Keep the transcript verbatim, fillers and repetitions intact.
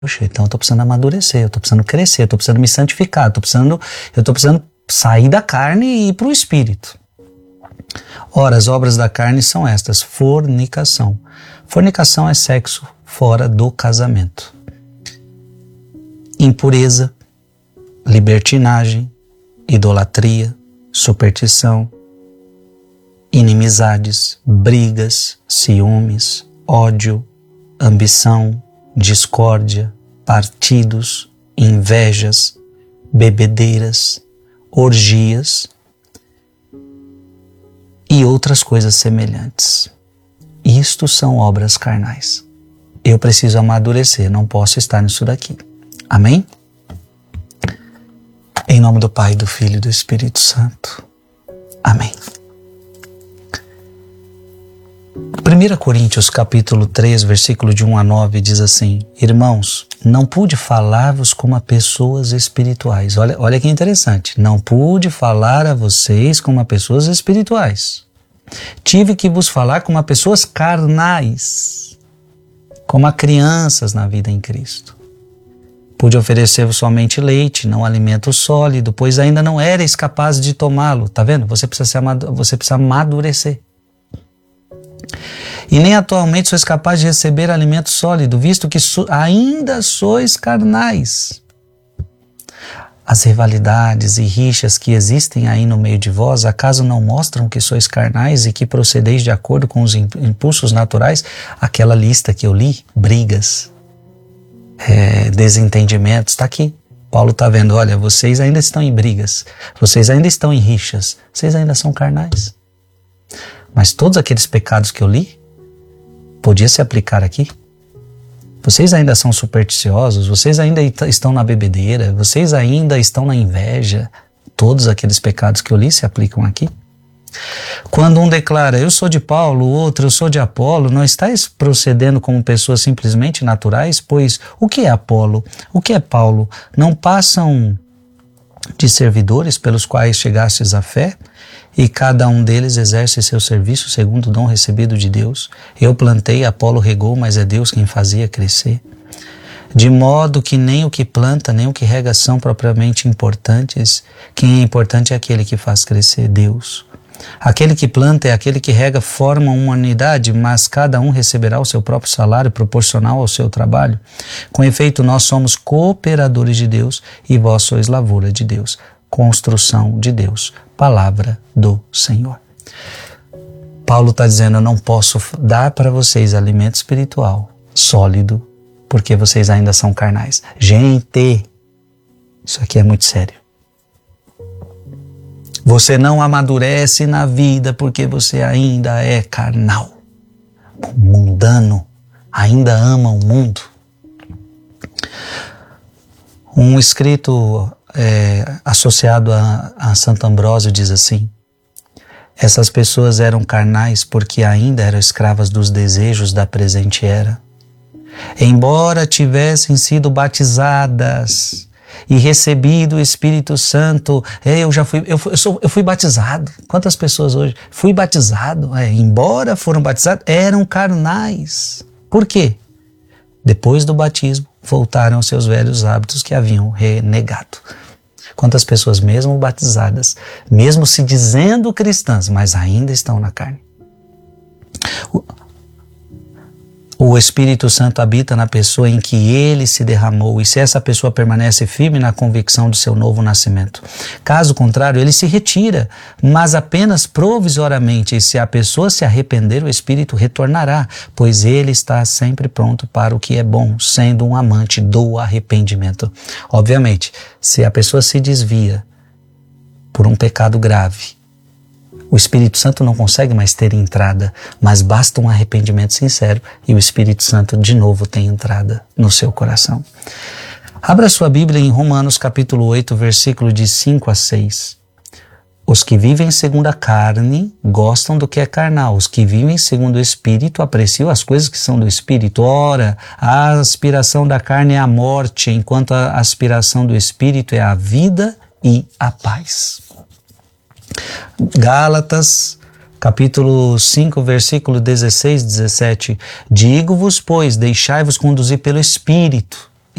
Poxa, então eu tô precisando amadurecer, eu tô precisando crescer, eu tô precisando me santificar, eu tô precisando, eu tô precisando sair da carne e ir para o espírito. Ora, as obras da carne são estas: fornicação. Fornicação é sexo fora do casamento. Impureza, libertinagem, idolatria, superstição, inimizades, brigas, ciúmes, ódio, ambição, discórdia, partidos, invejas, bebedeiras, orgias e outras coisas semelhantes. Isto são obras carnais. Eu preciso amadurecer, não posso estar nisso daqui. Amém? Em nome do Pai, do Filho e do Espírito Santo. Amém. primeira Coríntios capítulo três, versículo de um a nove diz assim: Irmãos, não pude falar-vos como a pessoas espirituais. Olha, olha que interessante. Não pude falar a vocês como a pessoas espirituais. Tive que vos falar como a pessoas carnais, como a crianças na vida em Cristo. Pude oferecer-vos somente leite, não alimento sólido, pois ainda não erais capazes de tomá-lo. Tá vendo? Você precisa, se amadu- você precisa amadurecer. E nem atualmente sois capazes de receber alimento sólido, visto que so- ainda sois carnais. As rivalidades e rixas que existem aí no meio de vós, acaso não mostram que sois carnais e que procedeis de acordo com os impulsos naturais? Aquela lista que eu li, brigas, é, desentendimentos, está aqui. Paulo está vendo, olha, vocês ainda estão em brigas, vocês ainda estão em rixas, vocês ainda são carnais. Mas todos aqueles pecados que eu li, podia se aplicar aqui. Vocês ainda são supersticiosos, vocês ainda estão na bebedeira, vocês ainda estão na inveja. Todos aqueles pecados que eu li se aplicam aqui. Quando um declara, eu sou de Paulo, o outro, eu sou de Apolo, não estáis procedendo como pessoas simplesmente naturais? Pois o que é Apolo? O que é Paulo? Não passam de servidores pelos quais chegastes à fé? E cada um deles exerce seu serviço segundo o dom recebido de Deus. Eu plantei, Apolo regou, mas é Deus quem fazia crescer. De modo que nem o que planta, nem o que rega são propriamente importantes. Quem é importante é aquele que faz crescer, Deus. Aquele que planta e aquele que rega formam uma unidade, mas cada um receberá o seu próprio salário proporcional ao seu trabalho. Com efeito, nós somos cooperadores de Deus e vós sois lavoura de Deus, construção de Deus, palavra do Senhor. Paulo está dizendo, eu não posso dar para vocês alimento espiritual sólido, porque vocês ainda são carnais. Gente, isso aqui é muito sério. Você não amadurece na vida porque você ainda é carnal, mundano, ainda ama o mundo. Um escrito é, associado a, a Santo Ambrósio diz assim: essas pessoas eram carnais porque ainda eram escravas dos desejos da presente era. Embora tivessem sido batizadas e recebido o Espírito Santo, eu já fui, eu fui, eu sou, eu fui batizado. Quantas pessoas hoje? Fui batizado, é, embora foram batizados, eram carnais. Por quê? Depois do batismo, voltaram aos seus velhos hábitos que haviam renegado. Quantas pessoas mesmo batizadas, mesmo se dizendo cristãs, mas ainda estão na carne. O, o Espírito Santo habita na pessoa em que ele se derramou, e se essa pessoa permanece firme na convicção de seu novo nascimento. Caso contrário, ele se retira, mas apenas provisoriamente, e se a pessoa se arrepender, o Espírito retornará, pois ele está sempre pronto para o que é bom, sendo um amante do arrependimento. Obviamente, se a pessoa se desvia por um pecado grave, o Espírito Santo não consegue mais ter entrada, mas basta um arrependimento sincero e o Espírito Santo de novo tem entrada no seu coração. Abra sua Bíblia em Romanos capítulo oito, versículo de cinco a seis. Os que vivem segundo a carne gostam do que é carnal. Os que vivem segundo o Espírito apreciam as coisas que são do Espírito. Ora, a aspiração da carne é a morte, enquanto a aspiração do Espírito é a vida e a paz. Gálatas, capítulo cinco, versículo dezesseis e dezessete. Digo-vos, pois, deixai-vos conduzir pelo Espírito,